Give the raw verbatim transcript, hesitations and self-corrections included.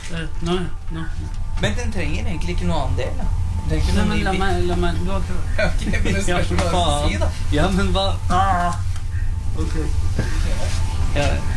Nå, nå. Men den trenger egentlig ikke noe annen del, da. Nei, men la meg, la meg, du har ikke... Ok, men det spørs hva du si, da. Ja, men hva... Ah, ok. Ja,